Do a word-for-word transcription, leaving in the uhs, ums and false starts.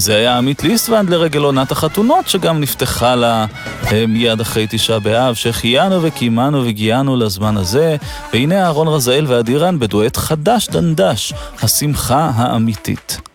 זה היה עמית ליסטוונד לרגל עונת החתונות, שגם נפתחה לה מיד אחרי תשעה באב, שהחיינו וקיימנו והגיענו לזמן הזה. והנה אהרון רזאל ואדירן בדואט חדש דנדש, השמחה האמיתית.